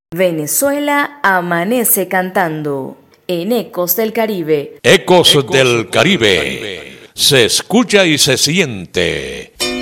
Venezuela amanece cantando en Ecos del Caribe. Ecos del Caribe. Se escucha y se siente.